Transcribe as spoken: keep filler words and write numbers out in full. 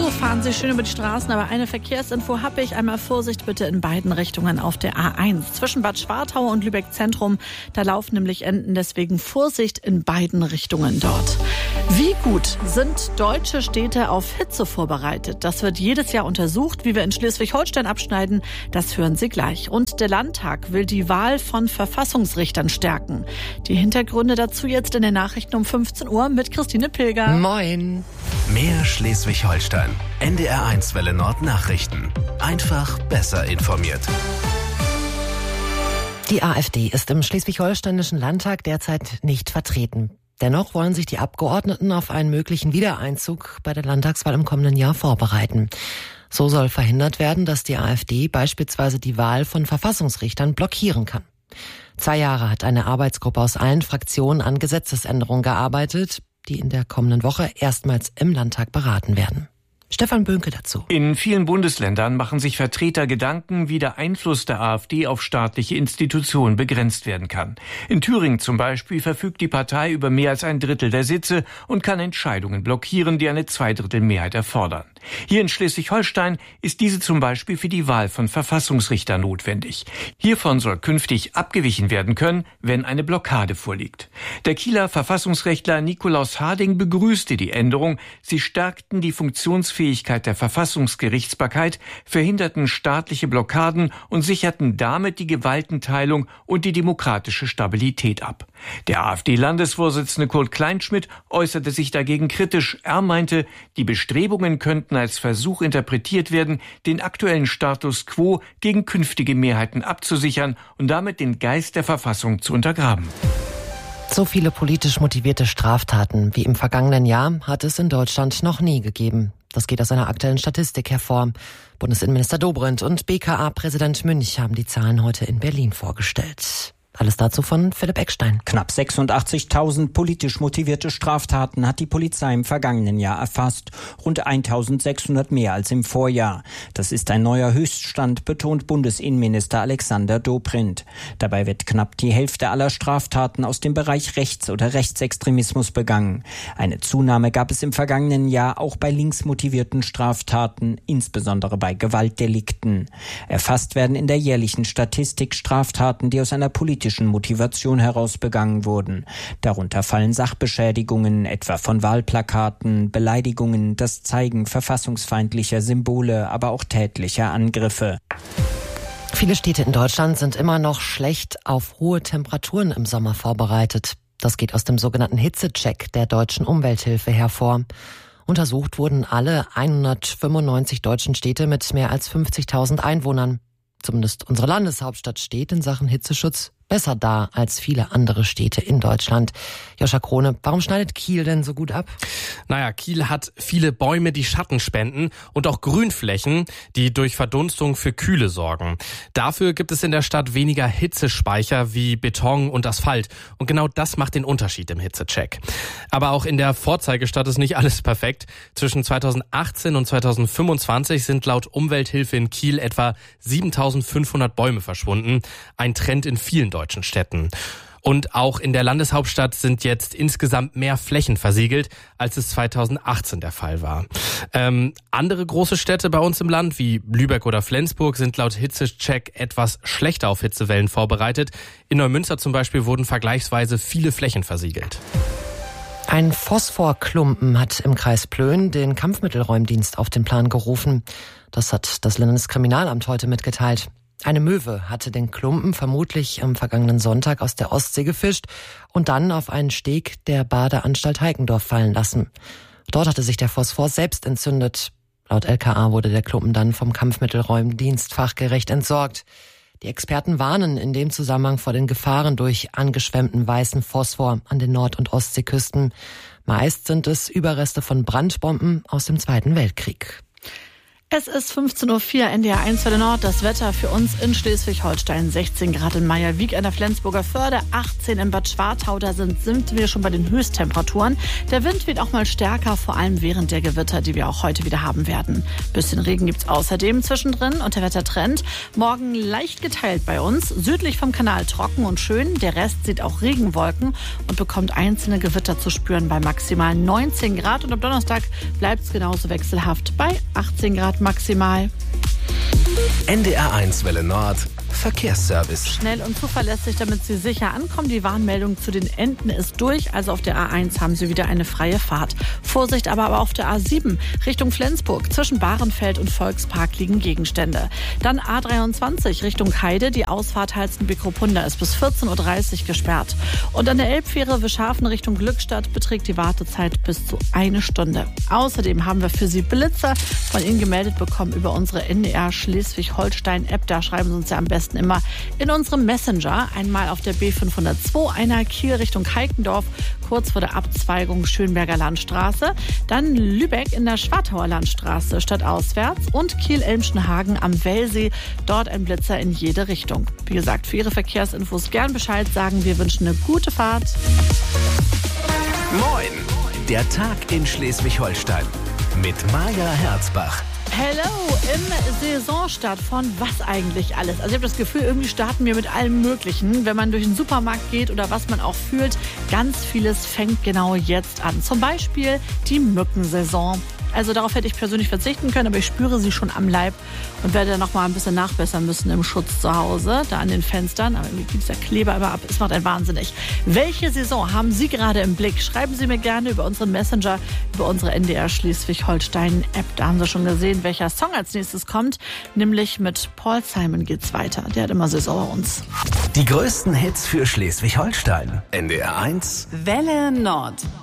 So, fahren Sie schön über die Straßen, aber eine Verkehrsinfo habe ich. Einmal Vorsicht bitte in beiden Richtungen auf der A eins. Zwischen Bad Schwartau und Lübeck Zentrum, da laufen nämlich Enden, deswegen Vorsicht in beiden Richtungen dort. Wie gut sind deutsche Städte auf Hitze vorbereitet? Das wird jedes Jahr untersucht. Wie wir in Schleswig-Holstein abschneiden, das hören Sie gleich. Und der Landtag will die Wahl von Verfassungsrichtern stärken. Die Hintergründe dazu jetzt in den Nachrichten um fünfzehn Uhr mit Christine Pilger. Moin. Mehr Schleswig-Holstein. N D R eins Welle Nord Nachrichten. Einfach besser informiert. Die AfD ist im Schleswig-Holsteinischen Landtag derzeit nicht vertreten. Dennoch wollen sich die Abgeordneten auf einen möglichen Wiedereinzug bei der Landtagswahl im kommenden Jahr vorbereiten. So soll verhindert werden, dass die AfD beispielsweise die Wahl von Verfassungsrichtern blockieren kann. Zwei Jahre hat eine Arbeitsgruppe aus allen Fraktionen an Gesetzesänderungen gearbeitet, die in der kommenden Woche erstmals im Landtag beraten werden. Stefan Böhnke dazu. In vielen Bundesländern machen sich Vertreter Gedanken, wie der Einfluss der AfD auf staatliche Institutionen begrenzt werden kann. In Thüringen zum Beispiel verfügt die Partei über mehr als ein Drittel der Sitze und kann Entscheidungen blockieren, die eine Zweidrittelmehrheit erfordern. Hier in Schleswig-Holstein ist diese zum Beispiel für die Wahl von Verfassungsrichtern notwendig. Hiervon soll künftig abgewichen werden können, wenn eine Blockade vorliegt. Der Kieler Verfassungsrechtler Nikolaus Harding begrüßte die Änderung. Sie stärkten die Funktionsfähigkeit der Verfassungsgerichtsbarkeit, verhinderten staatliche Blockaden und sicherten damit die Gewaltenteilung und die demokratische Stabilität ab. Der AfD-Landesvorsitzende Kurt Kleinschmidt äußerte sich dagegen kritisch. Er meinte, die Bestrebungen könnten als Versuch interpretiert werden, den aktuellen Status quo gegen künftige Mehrheiten abzusichern und damit den Geist der Verfassung zu untergraben. So viele politisch motivierte Straftaten wie im vergangenen Jahr hat es in Deutschland noch nie gegeben. Das geht aus einer aktuellen Statistik hervor. Bundesinnenminister Dobrindt und B K A-Präsident Münch haben die Zahlen heute in Berlin vorgestellt. Alles dazu von Philipp Eckstein. Knapp sechsundachtzigtausend politisch motivierte Straftaten hat die Polizei im vergangenen Jahr erfasst. Rund eintausendsechshundert mehr als im Vorjahr. Das ist ein neuer Höchststand, betont Bundesinnenminister Alexander Dobrindt. Dabei wird knapp die Hälfte aller Straftaten aus dem Bereich Rechts- oder Rechtsextremismus begangen. Eine Zunahme gab es im vergangenen Jahr auch bei linksmotivierten Straftaten, insbesondere bei Gewaltdelikten. Erfasst werden in der jährlichen Statistik Straftaten, die aus einer politischen Motivation heraus begangen wurden. Darunter fallen Sachbeschädigungen, etwa von Wahlplakaten, Beleidigungen, das Zeigen verfassungsfeindlicher Symbole, aber auch tätlicher Angriffe. Viele Städte in Deutschland sind immer noch schlecht auf hohe Temperaturen im Sommer vorbereitet. Das geht aus dem sogenannten Hitzecheck der Deutschen Umwelthilfe hervor. Untersucht wurden alle hundertfünfundneunzig deutschen Städte mit mehr als fünfzigtausend Einwohnern. Zumindest unsere Landeshauptstadt steht in Sachen Hitzeschutz besser da als viele andere Städte in Deutschland. Joscha Krone, warum schneidet Kiel denn so gut ab? Naja, Kiel hat viele Bäume, die Schatten spenden und auch Grünflächen, die durch Verdunstung für Kühle sorgen. Dafür gibt es in der Stadt weniger Hitzespeicher wie Beton und Asphalt. Und genau das macht den Unterschied im Hitzecheck. Aber auch in der Vorzeigestadt ist nicht alles perfekt. Zwischen zweitausendachtzehn und zweitausendfünfundzwanzig sind laut Umwelthilfe in Kiel etwa siebentausendfünfhundert Bäume verschwunden. Ein Trend in vielen deutschen Städten. Und auch in der Landeshauptstadt sind jetzt insgesamt mehr Flächen versiegelt, als es zweitausendachtzehn der Fall war. Ähm, andere große Städte bei uns im Land, wie Lübeck oder Flensburg, sind laut Hitzecheck etwas schlechter auf Hitzewellen vorbereitet. In Neumünster zum Beispiel wurden vergleichsweise viele Flächen versiegelt. Ein Phosphorklumpen hat im Kreis Plön den Kampfmittelräumdienst auf den Plan gerufen. Das hat das Landeskriminalamt heute mitgeteilt. Eine Möwe hatte den Klumpen vermutlich am vergangenen Sonntag aus der Ostsee gefischt und dann auf einen Steg der Badeanstalt Heikendorf fallen lassen. Dort hatte sich der Phosphor selbst entzündet. Laut L K A wurde der Klumpen dann vom Kampfmittelräumdienst fachgerecht entsorgt. Die Experten warnen in dem Zusammenhang vor den Gefahren durch angeschwemmten weißen Phosphor an den Nord- und Ostseeküsten. Meist sind es Überreste von Brandbomben aus dem Zweiten Weltkrieg. Es ist fünfzehn Uhr vier, N D R eins Welle Nord. Das Wetter für uns in Schleswig-Holstein. sechzehn Grad in Meierwiek an der Flensburger Förde, achtzehn in Bad Schwartau. Da sind, sind wir schon bei den Höchsttemperaturen. Der Wind wird auch mal stärker, vor allem während der Gewitter, die wir auch heute wieder haben werden. Bisschen Regen gibt's außerdem zwischendrin und der Wettertrend. Morgen leicht geteilt bei uns. Südlich vom Kanal trocken und schön. Der Rest sieht auch Regenwolken und bekommt einzelne Gewitter zu spüren bei maximal neunzehn Grad. Und am Donnerstag bleibt's genauso wechselhaft bei achtzehn Grad maximal. N D R eins Welle Nord Verkehrsservice. Schnell und zuverlässig, damit Sie sicher ankommen. Die Warnmeldung zu den Enden ist durch. Also auf der A eins haben Sie wieder eine freie Fahrt. Vorsicht aber, aber auf der A sieben Richtung Flensburg. Zwischen Bahrenfeld und Volkspark liegen Gegenstände. Dann A dreiundzwanzig Richtung Heide. Die Ausfahrt Halstenbeck-Ruppunda ist bis vierzehn Uhr dreißig gesperrt. Und an der Elbfähre Wischhafen Richtung Glückstadt beträgt die Wartezeit bis zu eine Stunde. Außerdem haben wir für Sie Blitzer von Ihnen gemeldet bekommen über unsere N D R Schleswig-Holstein-App. Da schreiben Sie uns ja am besten immer in unserem Messenger. Einmal auf der B fünfhundertzwei, einer Kiel Richtung Heikendorf, kurz vor der Abzweigung Schönberger Landstraße. Dann Lübeck in der Schwartauer Landstraße stadtauswärts und Kiel-Elmschenhagen am Wellsee. Dort ein Blitzer in jede Richtung. Wie gesagt, für Ihre Verkehrsinfos gern Bescheid sagen. Wir wünschen eine gute Fahrt. Moin! Der Tag in Schleswig-Holstein mit Maja Herzbach. Hello, im Saisonstart von was eigentlich alles? Also ich habe das Gefühl, irgendwie starten wir mit allem Möglichen. Wenn man durch den Supermarkt geht oder was man auch fühlt, ganz vieles fängt genau jetzt an. Zum Beispiel die Mückensaison. Also darauf hätte ich persönlich verzichten können, aber ich spüre sie schon am Leib und werde noch mal ein bisschen nachbessern müssen im Schutz zu Hause, da an den Fenstern. Aber irgendwie gibt es ja Kleber immer ab. Es macht einen wahnsinnig. Welche Saison haben Sie gerade im Blick? Schreiben Sie mir gerne über unseren Messenger, über unsere N D R Schleswig-Holstein-App. Da haben Sie schon gesehen, welcher Song als nächstes kommt. Nämlich mit Paul Simon geht's weiter. Der hat immer Saison bei uns. Die größten Hits für Schleswig-Holstein. N D R eins Welle Nord.